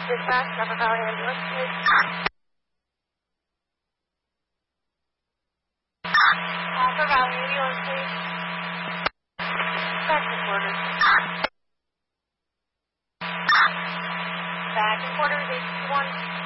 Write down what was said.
Dispatch, Napa Valley Ambulance, please. Napa Valley Ambulance, please. Back and quarters. Back and quarters, 821.